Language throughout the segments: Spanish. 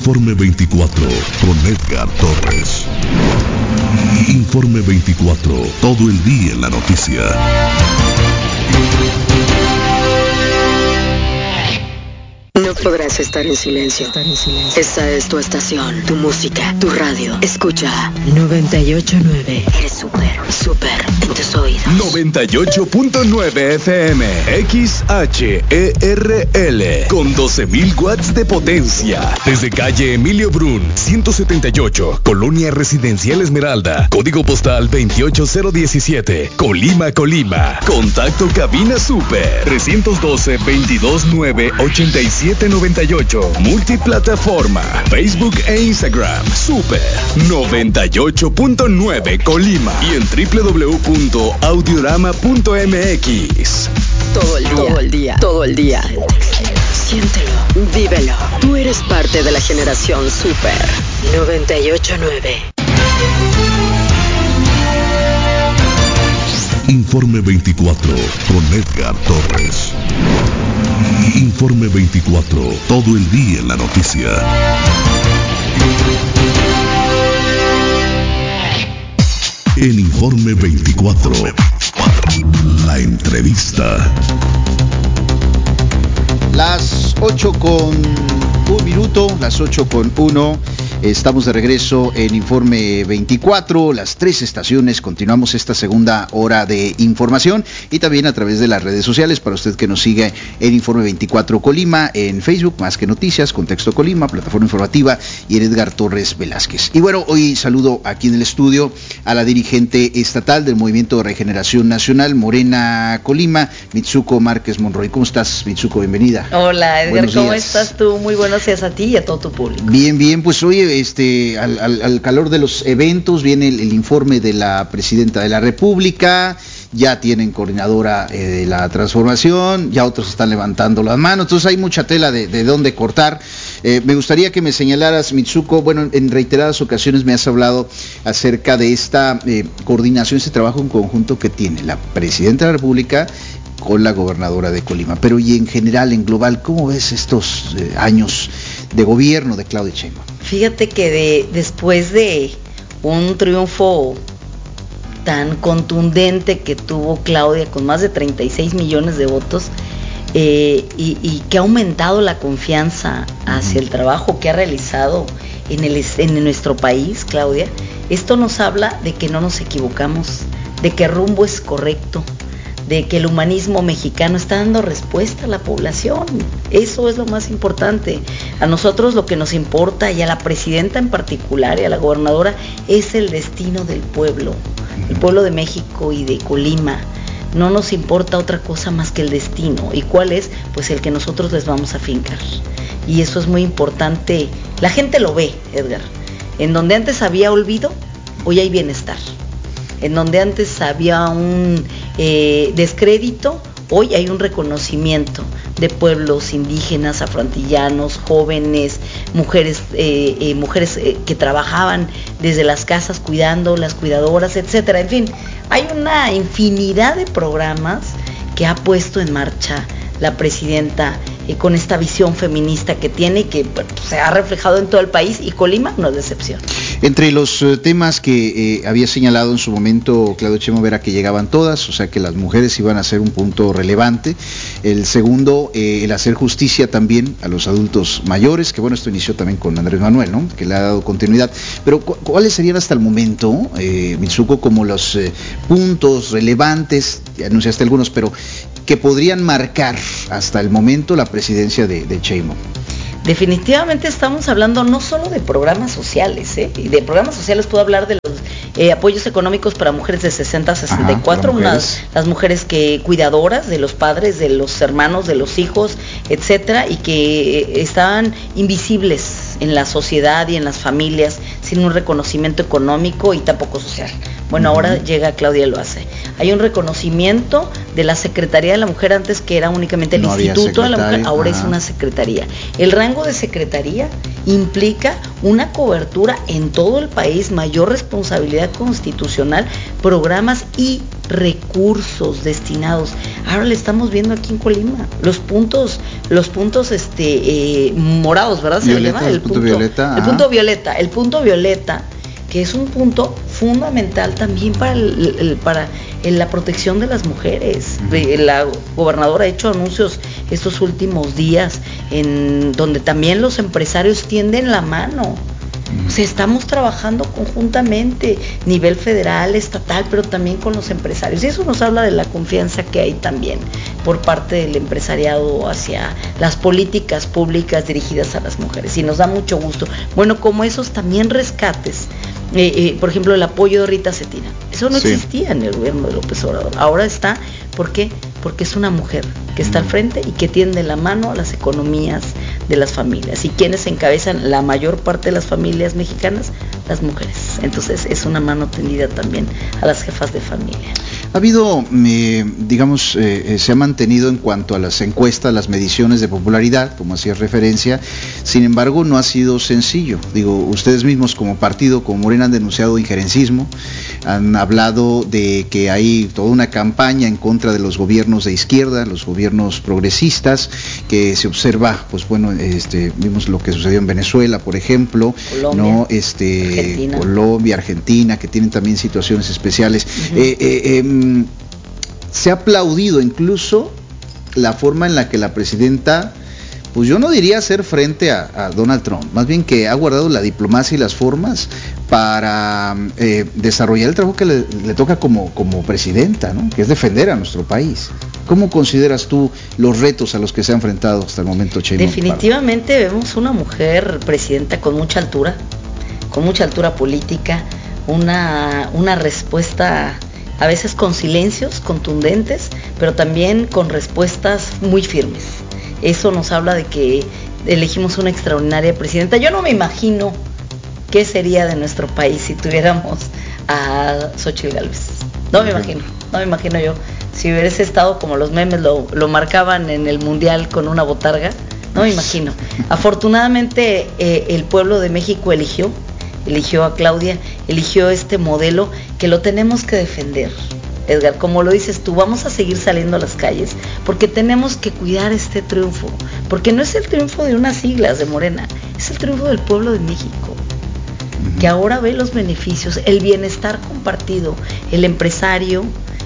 Informe 24 con Edgar Torres. Informe 24, todo el día en la noticia. No podrás estar en silencio. Esta es tu estación, tu música, tu radio. Escucha 98.9. Eres súper en tus oídos. 98.9 FM XHERL con 12,000 watts de potencia. Desde calle Emilio Brun, 178, Colonia Residencial Esmeralda. Código postal 28017. Colima. Contacto cabina super 312-229-8798. Multiplataforma, Facebook e Instagram. Super 98.9 Colima y en www.audiorama.mx. Todo el día. Siéntelo, vívelo. Tú eres parte de la generación Super 98.9. Informe 24 con Edgar Torres. Informe 24, todo el día en la noticia. En Informe 24, la entrevista. Las 8:01, las 8:01. Estamos de regreso en Informe 24, las 3 estaciones. Continuamos esta segunda hora de información y también a través de las redes sociales para usted que nos sigue en Informe 24 Colima, en Facebook, Más que Noticias, Contexto Colima, Plataforma Informativa y en Edgar Torres Velázquez. Y bueno, hoy saludo aquí en el estudio a la dirigente estatal del Movimiento de Regeneración Nacional, Morena Colima, Mitsuko Márquez Monroy. ¿Cómo estás, Mitsuko? Bienvenida. Hola, Edgar, buenos ¿cómo días. estás tú? Muy buenos días a ti y a todo tu público. Bien, pues hoy al calor de los eventos viene el informe de la Presidenta de la República. Ya tienen coordinadora de la transformación, ya otros están levantando las manos, entonces hay mucha tela de dónde cortar. Me gustaría que me señalaras, Mitsuko, bueno, en reiteradas ocasiones me has hablado acerca de esta coordinación, este trabajo en conjunto que tiene la Presidenta de la República con la gobernadora de Colima, pero y en general, en global, ¿cómo ves estos años de gobierno de Claudia Sheinbaum? Fíjate que después de un triunfo tan contundente que tuvo Claudia con más de 36 millones de votos y que ha aumentado la confianza hacia el trabajo que ha realizado en nuestro país, Claudia, esto nos habla de que no nos equivocamos, de que el rumbo es correcto, de que el humanismo mexicano está dando respuesta a la población. Eso es lo más importante. A nosotros lo que nos importa, y a la presidenta en particular y a la gobernadora, es el destino del pueblo, el pueblo de México y de Colima. No nos importa otra cosa más que el destino. ¿Y cuál es? Pues el que nosotros les vamos a fincar. Y eso es muy importante. La gente lo ve, Edgar. En donde antes había olvido, hoy hay bienestar. En donde antes había un descrédito, hoy hay un reconocimiento de pueblos indígenas, afroantillanos, jóvenes, mujeres que trabajaban desde las casas cuidando, las cuidadoras, etcétera. En fin, hay una infinidad de programas que ha puesto en marcha la presidenta con esta visión feminista que tiene y que se ha reflejado en todo el país, y Colima no es la excepción. Entre los temas que había señalado en su momento Claudia Sheinbaum era que llegaban todas, o sea que las mujeres iban a ser un punto relevante. El segundo, el hacer justicia también a los adultos mayores, que bueno, esto inició también con Andrés Manuel, ¿no?, que le ha dado continuidad. Pero ¿cuáles serían hasta el momento, Mitsuko, como los puntos relevantes? Ya anunciaste algunos, pero que podrían marcar hasta el momento la presidencia de Sheinbaum. Definitivamente estamos hablando no solo de programas sociales, y de programas sociales puedo hablar de los apoyos económicos para mujeres de 60 a 64, las mujeres que cuidadoras de los padres, de los hermanos, de los hijos, etcétera, y que estaban invisibles en la sociedad y en las familias sin un reconocimiento económico y tampoco social. Bueno, ahora llega Claudia y lo hace. Hay un reconocimiento de la Secretaría de la Mujer, antes que era únicamente el Instituto de la Mujer, ahora es una secretaría. El rango de secretaría implica una cobertura en todo el país, mayor responsabilidad constitucional, programas y recursos destinados. Ahora le estamos viendo aquí en Colima los puntos morados, ¿verdad? Violeta, el punto violeta. El punto violeta, que es un punto fundamental también para la protección de las mujeres. La gobernadora ha hecho anuncios estos últimos días en donde también los empresarios tienden la mano. O sea, estamos trabajando conjuntamente, nivel federal, estatal, pero también con los empresarios. Y eso nos habla de la confianza que hay también por parte del empresariado hacia las políticas públicas dirigidas a las mujeres. Y nos da mucho gusto. Bueno, como esos también rescates, por ejemplo, el apoyo de Rita Cetina. Eso no existía en el gobierno de López Obrador. Ahora está, ¿por qué? Porque es una mujer que está al frente y que tiende la mano a las economías de las familias. ¿Y quienes encabezan la mayor parte de las familias mexicanas? Las mujeres. Entonces es una mano tendida también a las jefas de familia. Ha habido, se ha mantenido en cuanto a las encuestas, las mediciones de popularidad, como hacía referencia. Sin embargo, no ha sido sencillo. Ustedes mismos como partido, como Morena, han denunciado injerencismo, han hablado de que hay toda una campaña en contra de los gobiernos de izquierda, los gobiernos progresistas, que se observa, vimos lo que sucedió en Venezuela, por ejemplo, Argentina. Colombia, Argentina, que tienen también situaciones especiales. Se ha aplaudido incluso la forma en la que la presidenta, pues yo no diría hacer frente a Donald Trump, más bien que ha guardado la diplomacia y las formas para desarrollar el trabajo que le toca como presidenta, ¿no? Que es defender a nuestro país. ¿Cómo consideras tú los retos a los que se ha enfrentado hasta el momento, Sheinbaum? Definitivamente vemos una mujer presidenta con mucha altura política, una respuesta a veces con silencios contundentes, pero también con respuestas muy firmes. Eso nos habla de que elegimos una extraordinaria presidenta. Yo no me imagino qué sería de nuestro país si tuviéramos a Xóchitl Gálvez. No me imagino yo. Si hubiese estado como los memes lo marcaban en el Mundial con una botarga, no me imagino. Afortunadamente el pueblo de México eligió a Claudia, eligió este modelo que lo tenemos que defender. Edgar, como lo dices tú, vamos a seguir saliendo a las calles porque tenemos que cuidar este triunfo, porque no es el triunfo de unas siglas de Morena, es el triunfo del pueblo de México, que ahora ve los beneficios, el bienestar compartido, el empresario,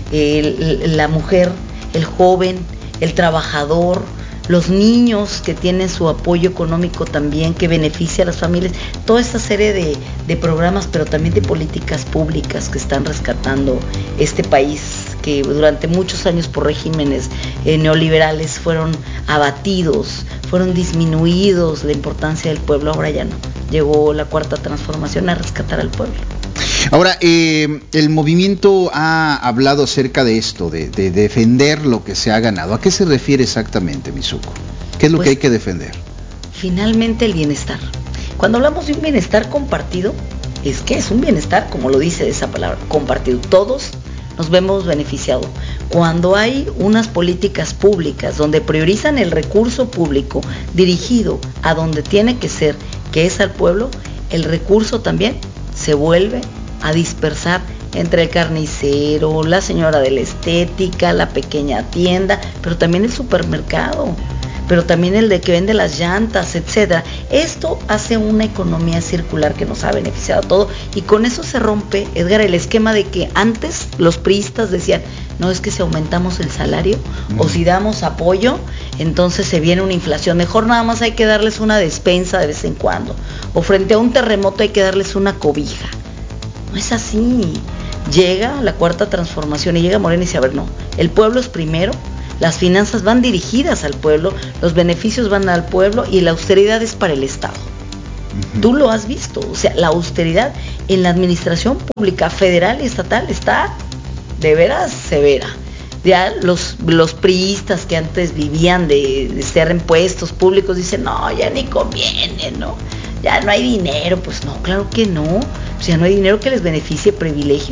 la mujer, el joven, el trabajador, los niños que tienen su apoyo económico también, que beneficia a las familias, toda esta serie de programas, pero también de políticas públicas que están rescatando este país, que durante muchos años por regímenes neoliberales fueron abatidos, fueron disminuidos la importancia del pueblo. Ahora ya no, llegó la Cuarta Transformación a rescatar al pueblo. Ahora, el movimiento ha hablado acerca de esto, de defender lo que se ha ganado. ¿A qué se refiere exactamente, Mizuko? ¿Qué es lo que hay que defender? Finalmente el bienestar. Cuando hablamos de un bienestar compartido, es un bienestar, como lo dice esa palabra, compartido. Todos nos vemos beneficiados. Cuando hay unas políticas públicas donde priorizan el recurso público dirigido a donde tiene que ser, que es al pueblo, el recurso también se vuelve a dispersar entre el carnicero, la señora de la estética, la pequeña tienda, pero también el supermercado, pero también el de que vende las llantas, etcétera. Esto hace una economía circular que nos ha beneficiado a todos, y con eso se rompe, Edgar, el esquema de que antes los priistas decían, no, es que si aumentamos el salario o si damos apoyo, entonces se viene una inflación, mejor nada más hay que darles una despensa de vez en cuando, o frente a un terremoto hay que darles una cobija. No es así. Llega la Cuarta Transformación y llega Morena y dice, a ver, no, el pueblo es primero, las finanzas van dirigidas al pueblo, los beneficios van al pueblo y la austeridad es para el Estado. Tú lo has visto, o sea, la austeridad en la administración pública federal y estatal está de veras severa. Ya los priistas que antes vivían de ser en puestos públicos dicen, no, ya ni conviene, ¿no? Ya no hay dinero. Pues no, claro que no. O sea, no hay dinero que les beneficie privilegios.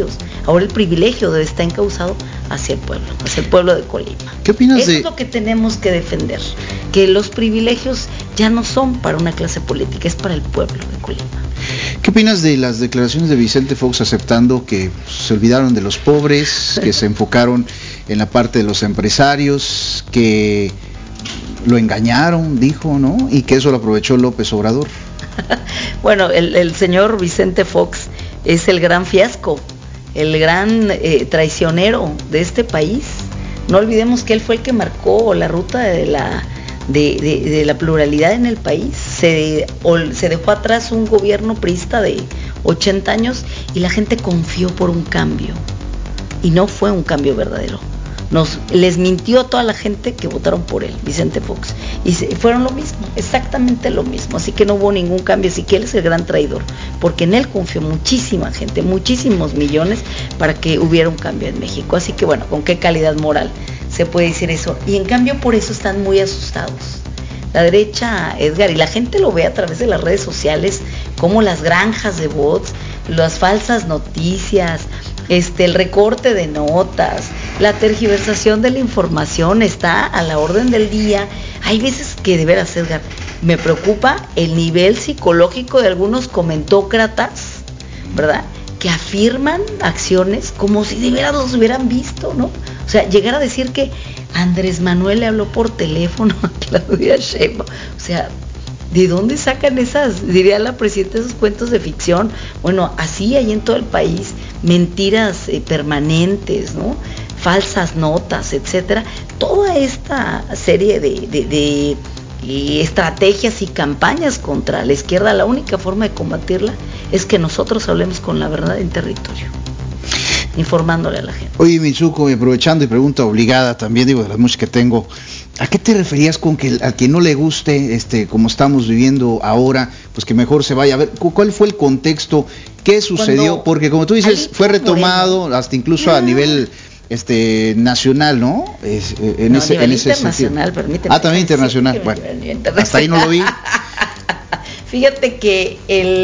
Ahora el privilegio está encauzado hacia el pueblo de Colima. ¿Qué opinas Eso es lo que tenemos que defender, que los privilegios ya no son para una clase política, es para el pueblo de Colima. ¿Qué opinas de las declaraciones de Vicente Fox aceptando que se olvidaron de los pobres, que se enfocaron en la parte de los empresarios, que lo engañaron, dijo, ¿no? Y que eso lo aprovechó López Obrador? Bueno, el señor Vicente Fox es el gran fiasco, el gran traicionero de este país. No olvidemos que él fue el que marcó la ruta de la pluralidad en el país. Se dejó atrás un gobierno priista de 80 años y la gente confió por un cambio. Y no fue un cambio verdadero. Les mintió a toda la gente que votaron por él, Vicente Fox. Y fueron lo mismo, exactamente lo mismo. Así que no hubo ningún cambio. Así que él es el gran traidor. Porque en él confió muchísima gente, muchísimos millones para que hubiera un cambio en México. Así que bueno, ¿con qué calidad moral se puede decir eso? Y en cambio por eso están muy asustados. La derecha, Edgar, y la gente lo ve a través de las redes sociales, como las granjas de bots, las falsas noticias, el recorte de notas, la tergiversación de la información está a la orden del día. Hay veces que de veras, Edgar, me preocupa el nivel psicológico de algunos comentócratas, ¿verdad?, que afirman acciones como si de veras los hubieran visto, ¿no? O sea, llegar a decir que Andrés Manuel le habló por teléfono a Claudia Sheinbaum. O sea, ¿de dónde sacan diría la presidenta, esos cuentos de ficción? Bueno, así hay en todo el país, mentiras permanentes, ¿no? Falsas notas, etcétera. Toda esta serie de estrategias y campañas contra la izquierda, la única forma de combatirla es que nosotros hablemos con la verdad en territorio, informándole a la gente. Oye, Mitsuko, aprovechando y pregunta obligada también, digo, de las muchas que tengo, ¿a qué te referías con que a quien no le guste, como estamos viviendo ahora, pues que mejor se vaya? A ver, ¿cuál fue el contexto? ¿Qué sucedió? Porque como tú dices, fue retomado Moreno, hasta incluso a nivel nacional, ¿no? En ese internacional, permíteme. También internacional. Sí, bueno, hasta ahí no lo vi. Fíjate que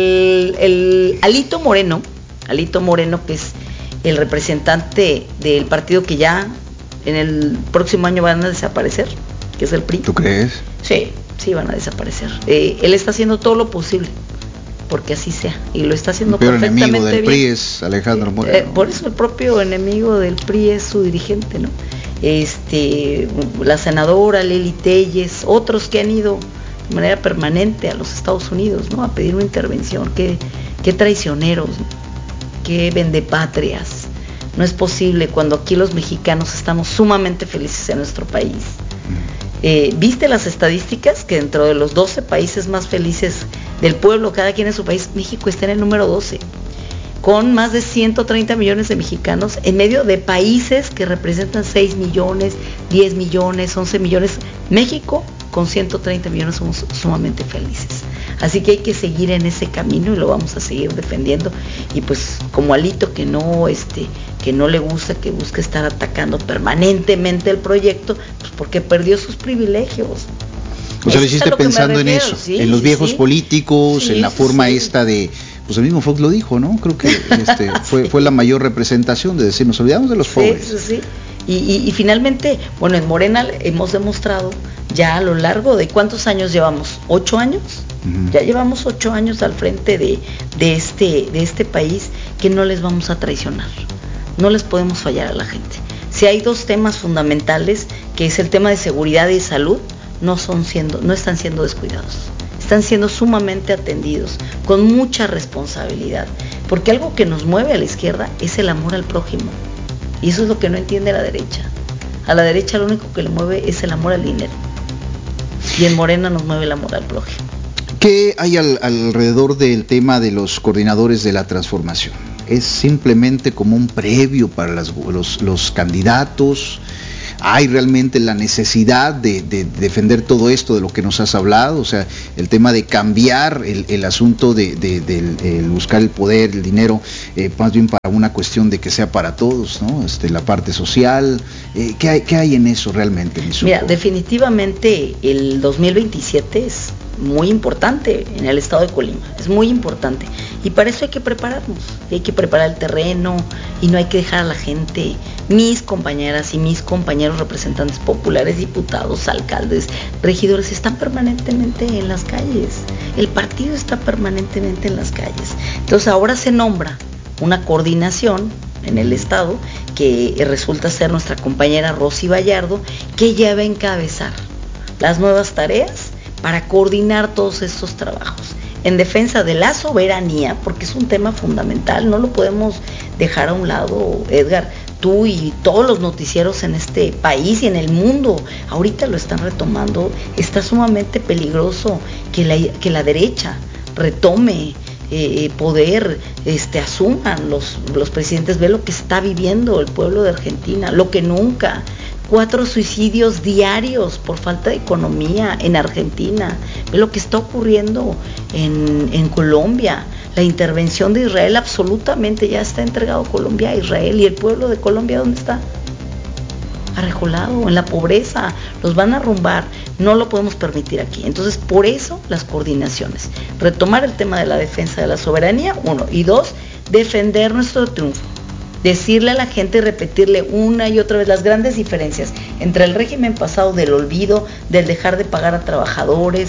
el Alito Moreno, que es el representante del partido que ya en el próximo año van a desaparecer, que es el PRI. ¿Tú crees? Sí, van a desaparecer. Él está haciendo todo lo posible porque así sea, y lo está haciendo perfectamente bien. El enemigo del PRI es Alejandro Moreno. Por eso el propio enemigo del PRI es su dirigente, ¿no? La senadora Lili Telles, otros que han ido de manera permanente a los Estados Unidos, ¿no?, a pedir una intervención. Qué traicioneros, ¿no?, qué vendepatrias. No es posible cuando aquí los mexicanos estamos sumamente felices en nuestro país. ¿Viste las estadísticas? Que dentro de los 12 países más felices del pueblo, cada quien en su país, México está en el número 12, con más de 130 millones de mexicanos, en medio de países que representan 6 millones, 10 millones, 11 millones. México, con 130 millones, somos sumamente felices. Así que hay que seguir en ese camino y lo vamos a seguir defendiendo. Y pues como Alito, que no le gusta, que busca estar atacando permanentemente el proyecto, pues porque perdió sus privilegios. O sea, lo hiciste pensando en eso, sí, en los viejos políticos, en la forma esta de, pues el mismo Fox lo dijo, ¿no? Creo que fue la mayor representación de decir, nos olvidamos de los pobres. Sí. Y finalmente, bueno, en Morena hemos demostrado ya a lo largo de ¿cuántos años llevamos? ¿8 años? Uh-huh. Ya llevamos 8 años al frente de este país, que no les vamos a traicionar. No les podemos fallar a la gente. Si hay 2 temas fundamentales, que es el tema de seguridad y salud, no están siendo descuidados. Están siendo sumamente atendidos, con mucha responsabilidad. Porque algo que nos mueve a la izquierda es el amor al prójimo. Y eso es lo que no entiende la derecha. A la derecha lo único que le mueve es el amor al dinero. Y en Morena nos mueve el amor al prójimo. ¿Qué hay alrededor del tema de los coordinadores de la transformación? ¿Es simplemente como un previo para los candidatos? ¿Hay realmente la necesidad de defender todo esto de lo que nos has hablado? O sea, el tema de cambiar el asunto de buscar el poder, el dinero, más bien para una cuestión de que sea para todos, ¿no? La parte social. ¿Qué hay en eso realmente, Mitsuko? Mira, definitivamente el 2027 muy importante en el estado de Colima, es muy importante, y para eso hay que prepararnos, hay que preparar el terreno y no hay que dejar a la gente. Mis compañeras y mis compañeros representantes populares, diputados, alcaldes, regidores están permanentemente en las calles, el partido está permanentemente en las calles. Entonces ahora se nombra una coordinación en el estado que resulta ser nuestra compañera Rosy Vallardo, que ya va a encabezar las nuevas tareas para coordinar todos estos trabajos en defensa de la soberanía, porque es un tema fundamental, no lo podemos dejar a un lado, Edgar. Tú y todos los noticieros en este país y en el mundo ahorita lo están retomando. Está sumamente peligroso que la derecha retome poder, asuman los presidentes. Ve lo que está viviendo el pueblo de Argentina, lo que nunca. 4 suicidios diarios por falta de economía en Argentina. Ve lo que está ocurriendo en Colombia. La intervención de Israel absolutamente ya está entregado Colombia a Israel. ¿Y el pueblo de Colombia dónde está? Arrejolado, en la pobreza. Los van a arrumbar. No lo podemos permitir aquí. Entonces, por eso las coordinaciones. Retomar el tema de la defensa de la soberanía, 1. Y 2, defender nuestro triunfo. Decirle a la gente y repetirle una y otra vez las grandes diferencias entre el régimen pasado del olvido, del dejar de pagar a trabajadores,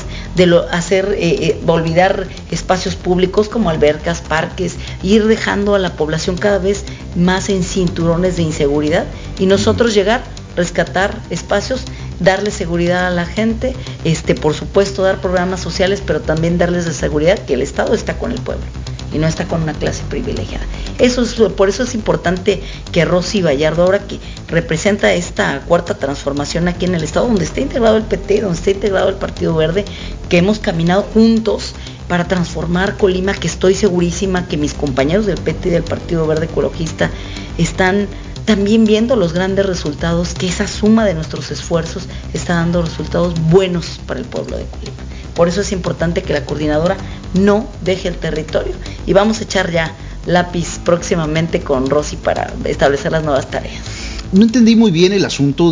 de olvidar espacios públicos como albercas, parques, ir dejando a la población cada vez más en cinturones de inseguridad, y nosotros llegar, rescatar espacios, darle seguridad a la gente, por supuesto dar programas sociales, pero también darles la seguridad que el Estado está con el pueblo y no está con una clase privilegiada. Por eso es importante que Rosy Vallardo, ahora que representa esta cuarta transformación aquí en el estado, donde está integrado el PT, donde está integrado el Partido Verde, que hemos caminado juntos para transformar Colima, que estoy segurísima que mis compañeros del PT y del Partido Verde Ecologista están también viendo los grandes resultados, que esa suma de nuestros esfuerzos está dando resultados buenos para el pueblo de Colima. Por eso es importante que la coordinadora no deje el territorio, y vamos a echar ya lápiz próximamente con Rosy para establecer las nuevas tareas. No entendí muy bien el asunto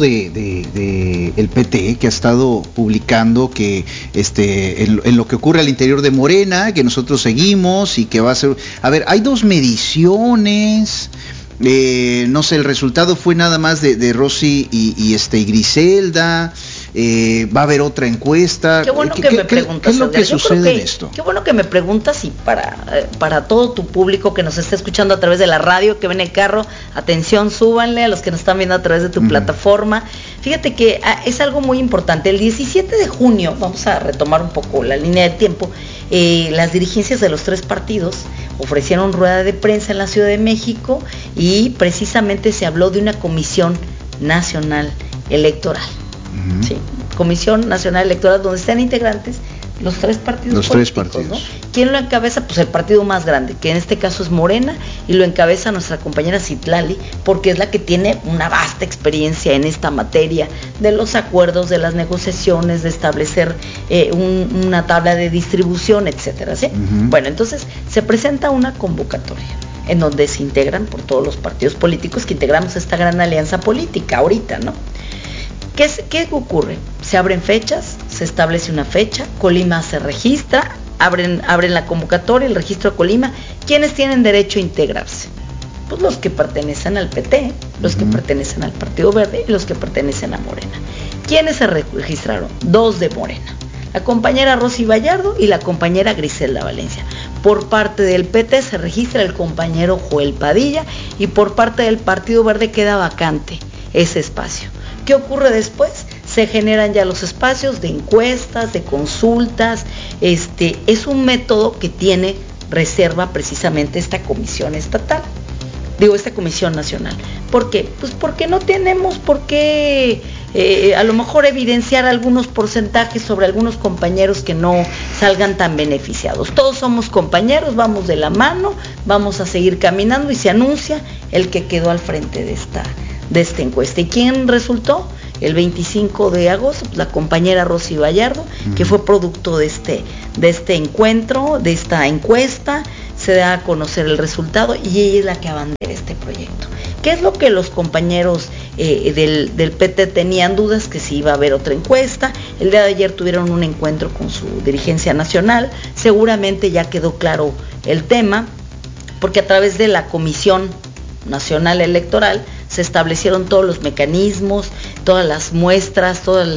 de el PT, que ha estado publicando que en lo que ocurre al interior de Morena, que nosotros seguimos y que va a ser... A ver, hay 2 mediciones... no sé, el resultado fue nada más de Rosy y Griselda. Va a haber otra encuesta. Qué bueno que me preguntas. ¿Qué es lo que sucede en esto? Qué bueno que me preguntas, y para todo tu público que nos está escuchando a través de la radio, que ven el carro, atención, súbanle, a los que nos están viendo a través de tu plataforma. Fíjate que es algo muy importante. El 17 de junio, vamos a retomar un poco la línea de tiempo, las dirigencias de los 3 partidos ofrecieron rueda de prensa en la Ciudad de México, y precisamente se habló de una comisión nacional electoral. Sí, Comisión Nacional Electoral, donde están integrantes los 3 partidos. Los políticos, 3 partidos. ¿No? ¿Quién lo encabeza? Pues el partido más grande, que en este caso es Morena, y lo encabeza nuestra compañera Citlali, porque es la que tiene una vasta experiencia en esta materia de los acuerdos, de las negociaciones, de establecer una tabla de distribución, etcétera, ¿sí? Bueno, entonces se presenta una convocatoria en donde se integran por todos los partidos políticos que integramos esta gran alianza política ahorita, ¿no? ¿Qué ocurre? Se abren fechas, se establece una fecha, Colima se registra, abren la convocatoria, el registro de Colima. ¿Quiénes tienen derecho a integrarse? Pues los que pertenecen al PT, los que pertenecen al Partido Verde y los que pertenecen a Morena. ¿Quiénes se registraron? 2 de Morena, la compañera Rosy Vallardo y la compañera Griselda Valencia. Por parte del PT se registra el compañero Joel Padilla, y por parte del Partido Verde queda vacante ese espacio. ¿Qué ocurre después? Se generan ya los espacios de encuestas, de consultas. Es un método que tiene reserva precisamente esta comisión estatal, esta comisión nacional. ¿Por qué? Pues porque no tenemos por qué a lo mejor evidenciar algunos porcentajes sobre algunos compañeros que no salgan tan beneficiados. Todos somos compañeros, vamos de la mano, vamos a seguir caminando, y se anuncia el que quedó al frente de esta encuesta. ¿Y quién resultó? El 25 de agosto, la compañera Rosy Vallardo, que fue producto de este encuentro, de esta encuesta. Se da a conocer el resultado, y ella es la que abandera este proyecto. ¿Qué es lo que los compañeros del PT tenían dudas que si iba a haber otra encuesta. El día de ayer tuvieron un encuentro con su dirigencia nacional, seguramente ya quedó claro el tema, porque a través de la Comisión Nacional Electoral se establecieron todos los mecanismos, todas las muestras, todos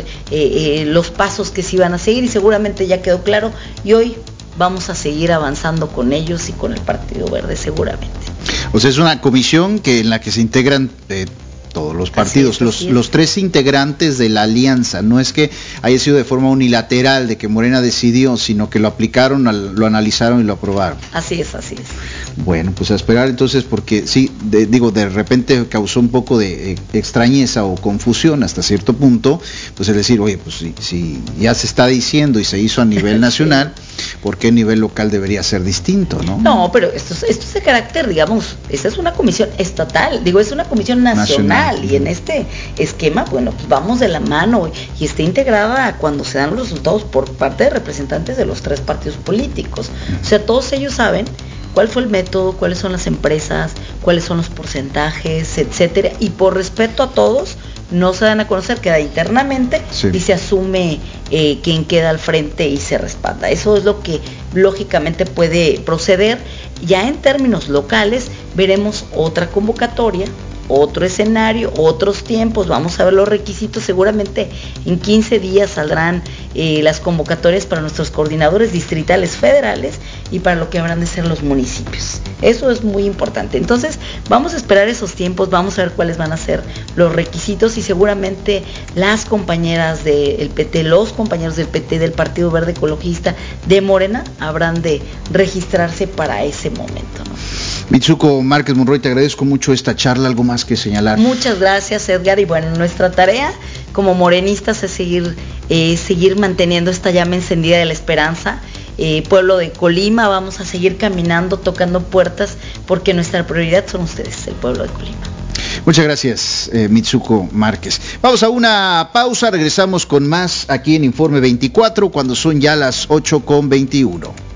los pasos que se iban a seguir, y seguramente ya quedó claro, y hoy vamos a seguir avanzando con ellos y con el Partido Verde seguramente. O sea, es una comisión en la que se integran todos los partidos, los tres integrantes de la alianza. No es que haya sido de forma unilateral de que Morena decidió, sino que lo aplicaron, lo analizaron y lo aprobaron. Así es. Bueno, pues a esperar entonces, porque sí, de repente causó un poco de extrañeza o confusión hasta cierto punto, pues es decir, oye, pues si ya se está diciendo y se hizo a nivel nacional, ¿por qué a nivel local debería ser distinto, no? No, pero esto es de carácter, digamos, esta es una comisión estatal, es una comisión nacional. Y en este esquema, bueno, pues vamos de la mano y está integrada cuando se dan los resultados por parte de representantes de los tres partidos políticos. O sea, todos ellos saben cuál fue el método, cuáles son las empresas, cuáles son los porcentajes, etcétera, y por respeto a todos no se dan a conocer, queda internamente y se asume quién queda al frente y se respalda. Eso es lo que lógicamente puede proceder. Ya en términos locales veremos otra convocatoria, otro escenario, otros tiempos, vamos a ver los requisitos, seguramente en 15 días saldrán las convocatorias para nuestros coordinadores distritales federales y para lo que habrán de ser los municipios. Eso es muy importante. Entonces, vamos a esperar esos tiempos, vamos a ver cuáles van a ser los requisitos y seguramente las compañeras del PT, los compañeros del PT, del Partido Verde Ecologista, de Morena, habrán de registrarse para ese momento, ¿no? Mitsuko Márquez Monroy, te agradezco mucho esta charla. ¿Algo más que señalar? Muchas gracias, Edgar, y bueno, nuestra tarea como morenistas es seguir manteniendo esta llama encendida de la esperanza. Pueblo de Colima, vamos a seguir caminando, tocando puertas, porque nuestra prioridad son ustedes, el pueblo de Colima. Muchas gracias, Mitsuko Márquez. Vamos a una pausa, regresamos con más aquí en Informe 24 cuando son ya las 8:21.